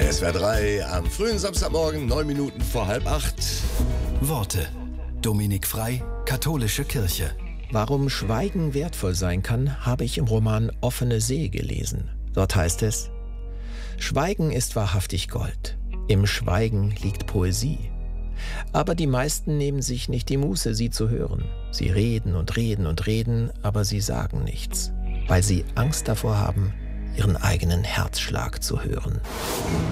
SWR 3 am frühen Samstagmorgen, 9 Minuten vor 7:30. Worte. Dominik Frei, Katholische Kirche. Warum Schweigen wertvoll sein kann, habe ich im Roman Offene See gelesen. Dort heißt es: Schweigen ist wahrhaftig Gold. Im Schweigen liegt Poesie. Aber die meisten nehmen sich nicht die Muße, sie zu hören. Sie reden und reden und reden, aber sie sagen nichts, weil sie Angst davor haben, ihren eigenen Herzschlag zu hören.